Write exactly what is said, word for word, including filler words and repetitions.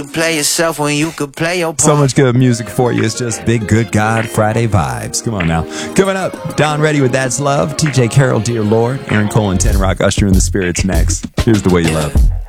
you play yourself when you could play your part? So much good music for you. It's just big, good God Friday vibes. Come on now. Coming up, Don Reddy with That's Love, T J Carroll, Dear Lord, Aaron Cole and Ten Rock Usher in the Spirits next. Here's The Way You Love.